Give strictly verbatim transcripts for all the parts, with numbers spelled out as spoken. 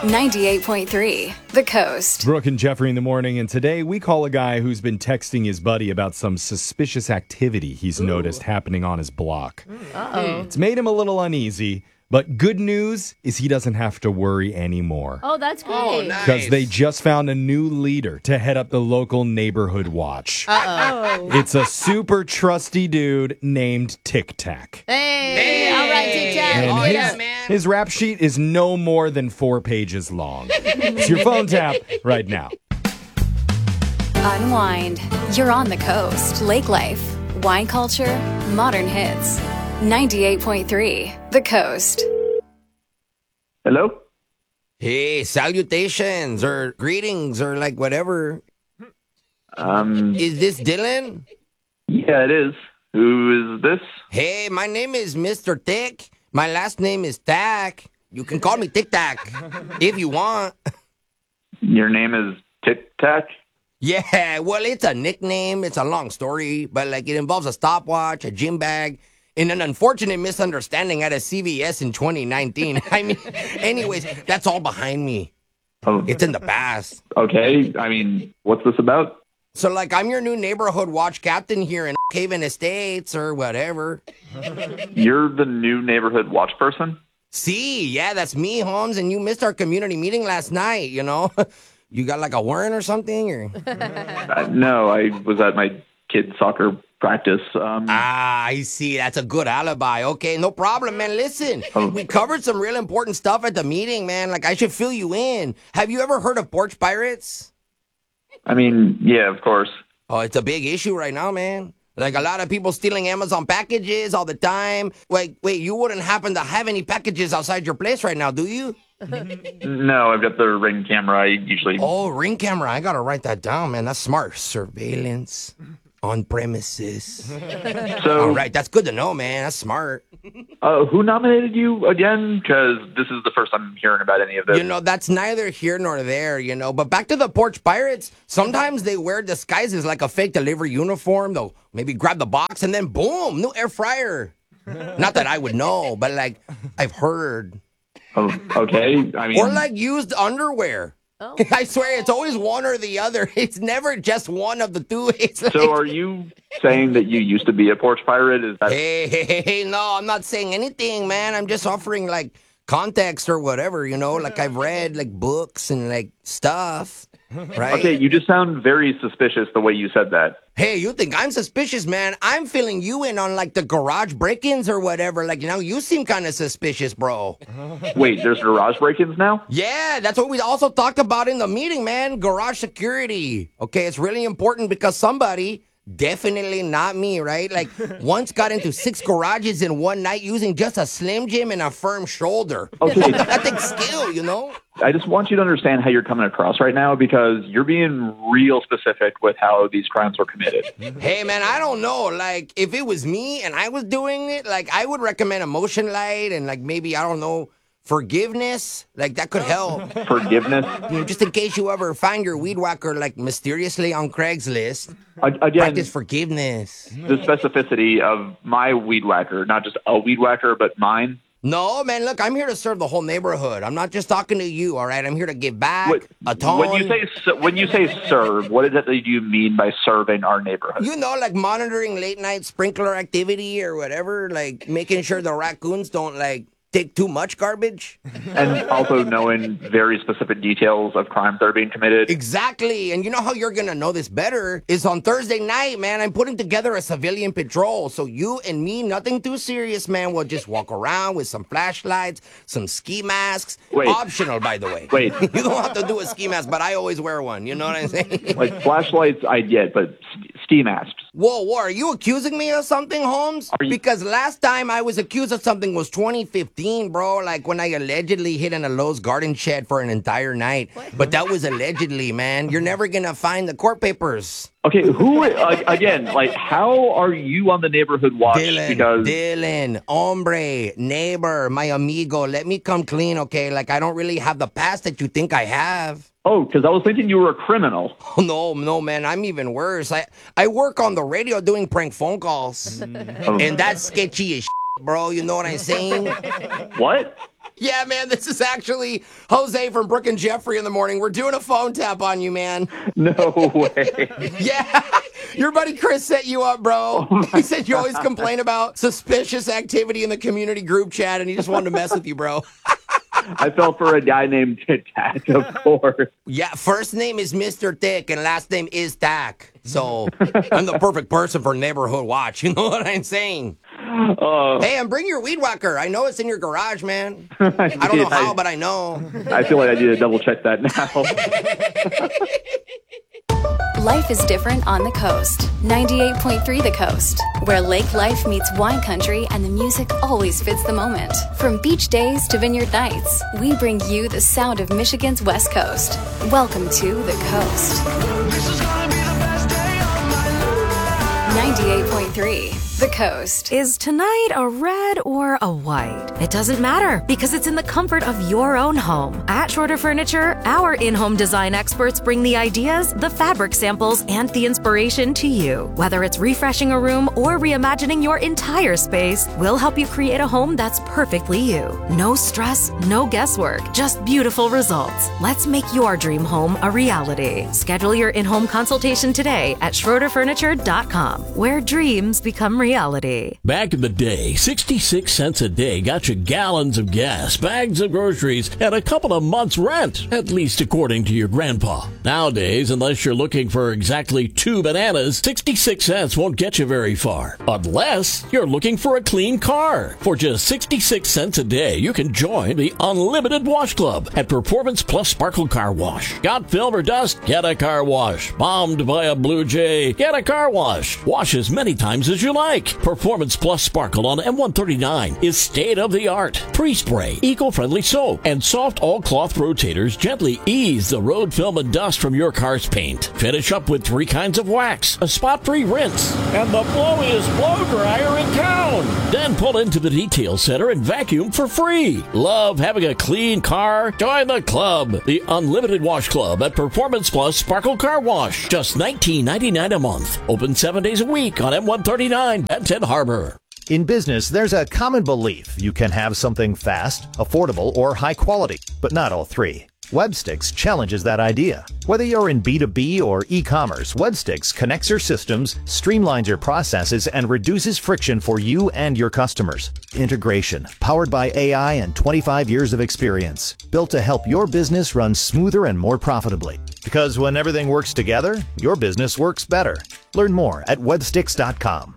ninety-eight point three, The Coast. Brooke and Jeffrey in the morning, and today we call a guy who's been texting his buddy about some suspicious activity he's Ooh. noticed happening on his block. Uh-oh. It's made him a little uneasy, but good news is he doesn't have to worry anymore. Oh, that's great. Oh, nice. Because they just found a new leader to head up the local neighborhood watch. Uh-oh. It's a super trusty dude named Tic Tac. Hey, Hey. all right, Tic Tac. And Oh, get yeah, up. man. His rap sheet is no more than four pages long. It's your phone tap right now. Unwind. You're on the coast. Lake life, wine culture, modern hits. ninety-eight point three, The Coast. Hello? Hey, salutations or greetings or like whatever. Um, Is this Dylan? yeah, it is. Who is this? Hey, my name is Mister Tick. My last name is Tack. You can call me Tic Tac if you want. Your name is Tic Tac? Yeah, well, it's a nickname. It's a long story, but like it involves a stopwatch, a gym bag, and an unfortunate misunderstanding at a C V S in twenty nineteen. I mean, anyways, that's all behind me. Oh, It's in the past. okay. I mean, what's this about? So, like, I'm your new neighborhood watch captain here in Haven Estates or whatever. You're the new neighborhood watch person? See, yeah, that's me, Holmes, and you missed our community meeting last night, you know? You got like a warrant or something? Or Uh, no, I was at my kid's soccer practice. Um, Ah, I see. That's a good alibi. Okay, no problem, man. Listen, Oh. we covered some real important stuff at the meeting, man. Like, I should fill you in. Have you ever heard of porch pirates? I mean, yeah, of course. Oh, it's a big issue right now, man. Like, a lot of people stealing Amazon packages all the time. Wait, wait, you wouldn't happen to have any packages outside your place right now, do you? No, I've got the Ring camera. I usually... Oh, Ring camera. I gotta write that down, man. That's smart. Surveillance on premises. So, All right, that's good to know, man. That's smart. uh, who nominated you again? Because this is the first I'm hearing about any of this. You know, that's neither here nor there, you know. But back to the porch pirates, sometimes they wear disguises like a fake delivery uniform. They'll maybe grab the box and then boom, new air fryer. Not that I would know, but like I've heard. Oh, okay. I mean, Or like used underwear. Oh. I swear it's always one or the other. It's never just one of the two. It's like, so are you saying that you used to be a porch pirate? Is that... hey, hey, hey, hey, no, I'm not saying anything, man. I'm just offering like context or whatever, you know, like I've read like books and like stuff, right? Okay, you just sound very suspicious the way you said that. Hey, you think I'm suspicious, man? I'm filling you in on like the garage break-ins or whatever. Like, you know, you seem kind of suspicious, bro. Wait, there's garage break-ins now? Yeah, that's what we also talked about in the meeting, man. Garage security. Okay, it's really important because somebody, definitely not me, right? Like, once got into six garages in one night using just a Slim Jim and a firm shoulder. Okay. That takes skill, you know? I just want you to understand how you're coming across right now because you're being real specific with how these crimes were committed. Hey, man, I don't know. Like, if it was me and I was doing it, like, I would recommend a motion light and, like, maybe, I don't know, forgiveness. Like, that could help. Forgiveness? You know, just in case you ever find your weed whacker, like, mysteriously on Craigslist. A- Again, Practice forgiveness. the specificity of my weed whacker, not just a weed whacker, but mine. No, man, look, I'm here to serve the whole neighborhood. I'm not just talking to you, all right? I'm here to give back, What- atone. When you say s- when you say serve, what is it that you mean by serving our neighborhood? You know, like monitoring late night sprinkler activity or whatever, like making sure the raccoons don't, like, take too much garbage. And also knowing very specific details of crimes that are being committed. Exactly. And you know how you're going to know this better is on Thursday night, man. I'm putting together a civilian patrol. So you and me, nothing too serious, man. We'll just walk around with some flashlights, some ski masks. Wait. Optional, by the way. Wait. You don't have to do a ski mask, but I always wear one. You know what I'm saying? Like flashlights, I get, but st- ski masks. Whoa, whoa, are you accusing me of something, Holmes? Are you- Because last time I was accused of something was twenty fifteen, bro. Like when I allegedly hid in a Lowe's garden shed for an entire night. But that was allegedly, man. You're never gonna find the court papers. Okay, who uh, again? Like, how are you on the neighborhood watch? Dylan, because Dylan, hombre, neighbor, my amigo. Let me come clean, okay? Like I don't really have the past that you think I have. oh, because I was thinking you were a criminal. Oh, no, no, man. I'm even worse. I I work on the radio doing prank phone calls, Oh, and that's sketchy as shit, bro. You know what I'm saying? what? Yeah, man, this is actually Jose from Brooke and Jeffrey in the morning. We're doing a phone tap on you, man. No way. Yeah, your buddy Chris set you up, bro. Oh he said you always complain about suspicious activity in the community group chat, and he just wanted to mess with you, bro. I fell for a guy named Tic Tac, of course. Yeah, first name is Mister Thick, and last name is Tack. So I'm the perfect person for neighborhood watch. You know what I'm saying? Uh, Hey, and bring your weed whacker. I know it's in your garage, man. I don't know how, but I know. I feel like I need to double check that now. Life is different on the coast. ninety-eight point three The Coast, where lake life meets wine country and the music always fits the moment. From beach days to vineyard nights, we bring you the sound of Michigan's West Coast. Welcome to The Coast. ninety-eight point three The Coast. Is tonight a red or a white? It doesn't matter because it's in the comfort of your own home. At Schroeder Furniture, our in-home design experts bring the ideas, the fabric samples, and the inspiration to you. Whether it's refreshing a room or reimagining your entire space, we'll help you create a home that's perfectly you. No stress, no guesswork, just beautiful results. Let's make your dream home a reality. Schedule your in-home consultation today at schroeder furniture dot com, where dreams become reality. Reality. Back in the day, sixty-six cents a day got you gallons of gas, bags of groceries, and a couple of months' rent, at least according to your grandpa. Nowadays, unless you're looking for exactly two bananas, sixty-six cents won't get you very far. Unless you're looking for a clean car. For just sixty-six cents a day, you can join the Unlimited Wash Club at Performance Plus Sparkle Car Wash. Got film or dust? Get a car wash. Bombed by a Blue Jay? Get a car wash. Wash as many times as you like. Performance Plus Sparkle on M one thirty-nine is state-of-the-art. Pre-spray, eco-friendly soap, and soft all-cloth rotators gently ease the road film and dust from your car's paint. Finish up with three kinds of wax, a spot-free rinse, and the blowiest blow dryer in town. Then pull into the detail center and vacuum for free. Love having a clean car? Join the club, the Unlimited Wash Club at Performance Plus Sparkle Car Wash. Just nineteen ninety-nine a month. Open seven days a week on M one thirty-nine. Benton Harbor. In business, there's a common belief you can have something fast, affordable, or high quality, but not all three. Webstix challenges that idea. Whether you're in B two B or e-commerce, Webstix connects your systems, streamlines your processes, and reduces friction for you and your customers. Integration, powered by A I and twenty-five years of experience, built to help your business run smoother and more profitably. Because when everything works together, your business works better. Learn more at webstix dot com.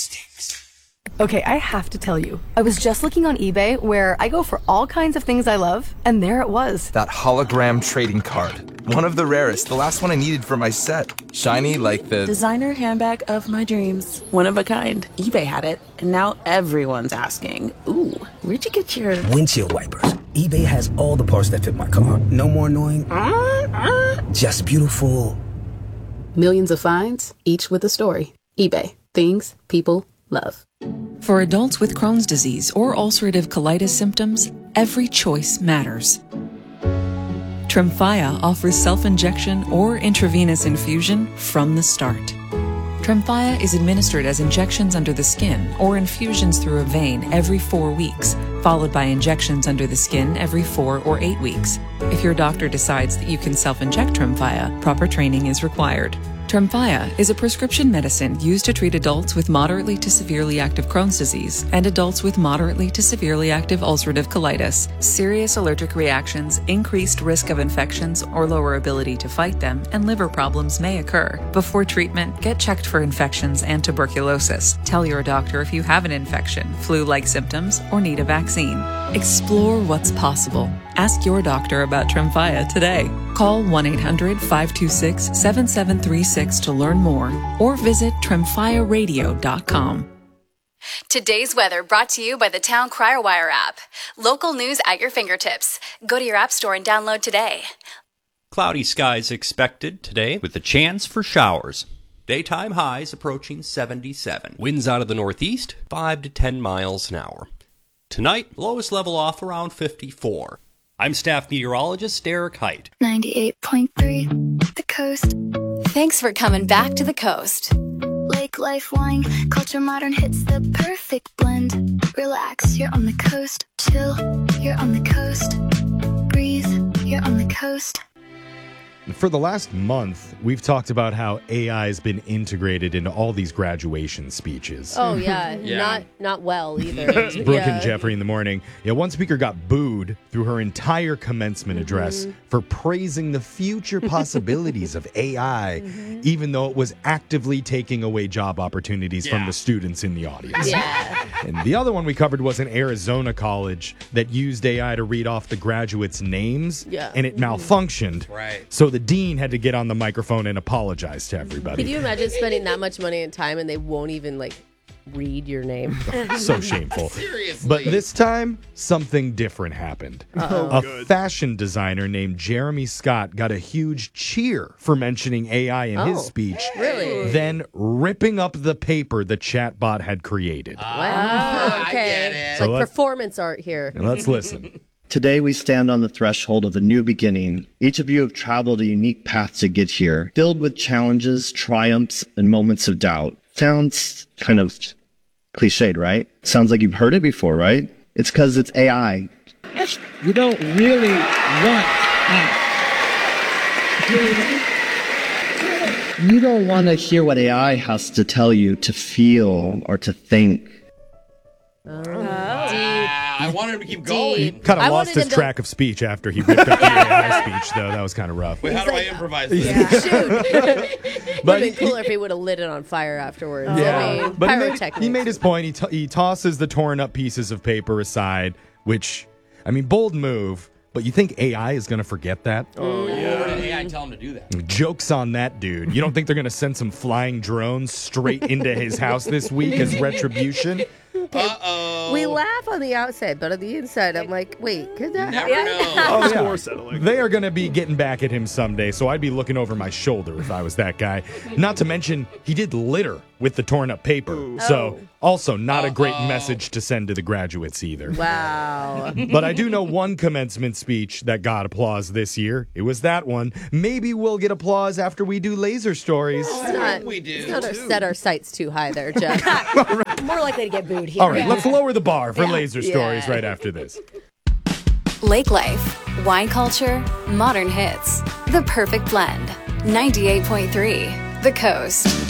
Okay, I have to tell you, I was just looking on eBay where I go for all kinds of things I love, and there it was. That hologram trading card. One of the rarest, the last one I needed for my set. Shiny like the... designer handbag of my dreams. One of a kind. eBay had it, and now everyone's asking, ooh, where'd you get your... windshield wipers. eBay has all the parts that fit my car. No more annoying, uh, uh. just beautiful. Millions of finds, each with a story. eBay. Things people love. For adults with Crohn's disease or ulcerative colitis symptoms, every choice matters. Tremfya offers self-injection or intravenous infusion from the start. Tremfya is administered as injections under the skin or infusions through a vein every four weeks, followed by injections under the skin every four or eight weeks. If your doctor decides that you can self-inject Tremfya, proper training is required. Tremfya is a prescription medicine used to treat adults with moderately to severely active Crohn's disease and adults with moderately to severely active ulcerative colitis. Serious allergic reactions, increased risk of infections or lower ability to fight them, and liver problems may occur. Before treatment, get checked for infections and tuberculosis. Tell your doctor if you have an infection, flu-like symptoms, or need a vaccine. Explore what's possible. Ask your doctor about Tremfya today. Call one eight hundred five two six seven seven three six to learn more or visit tremfya radio dot com. Today's weather brought to you by the Town Crier Wire app. Local news at your fingertips. Go to your app store and download today. Cloudy skies expected today with a chance for showers. Daytime highs approaching seventy-seven. Winds out of the northeast, five to ten miles an hour. Tonight, lowest level off around fifty-four. I'm staff meteorologist Derek Height. ninety-eight point three The Coast. Thanks for coming back to The Coast. Lake life, wine, culture, modern hits, the perfect blend. Relax, you're on the coast. Chill, you're on the coast. Breathe, you're on the coast. For the last month, we've talked about how A I has been integrated into all these graduation speeches. Oh, yeah. yeah. Not not well, either. It's Brooke yeah. and Jeffrey in the morning. Yeah, one speaker got booed through her entire commencement mm-hmm. address for praising the future possibilities of A I, mm-hmm. even though it was actively taking away job opportunities yeah. from the students in the audience. Yeah. And the other one we covered was an Arizona college that used A I to read off the graduates' names, yeah. and it malfunctioned. Right. So the dean had to get on the microphone and apologize to everybody. Can you imagine spending that much money and time and they won't even, like, read your name? So shameful. Seriously. But this time, something different happened. Uh-oh. A Good. fashion designer named Jeremy Scott got a huge cheer for mentioning A I in oh, his speech. Really? Then ripping up the paper the chatbot had created. Wow. Okay. I get it. So like let's- performance art here. Let's listen. Today we stand on the threshold of a new beginning. Each of you have traveled a unique path to get here, filled with challenges, triumphs, and moments of doubt. Sounds kind of cliched, right? Sounds like you've heard it before, right? It's because it's A I. You don't really want You don't want to hear what A I has to tell you to feel or to think. Oh, I wanted him to keep going. Kind of I lost wanted his him to- track of speech after he ripped up the A I speech, though. That was kind of rough. Wait, how do I improvise this? Yeah. Shoot. Would But have been cooler if he would have lit it on fire afterwards. Yeah, I mean, but he made, pyrotechnics. he made his point. He, t- he tosses the torn up pieces of paper aside, which, I mean, bold move, but you think A I is going to forget that? Oh, yeah. Where did A I tell him to do that? Joke's on that dude. You don't think they're going to send some flying drones straight into his house this week as retribution? Uh-oh. We laugh on the outside, but on the inside, I'm like, wait, could that Never know. Oh, yeah. More settling. They are going to be getting back at him someday, so I'd be looking over my shoulder if I was that guy. Not to mention, he did litter with the torn up paper. Ooh. So, also not a great Uh-oh. message to send to the graduates either. Wow. But I do know one commencement speech that got applause this year. It was that one. Maybe we'll get applause after we do laser stories. Let's not, we do, let's not our- too. set our sights too high there, Jeff. More likely to get booed here. All right, let's lower the bar for Yeah. laser Yeah. stories right after this. Lake Life, wine culture, modern hits. The perfect blend. ninety-eight point three The Coast.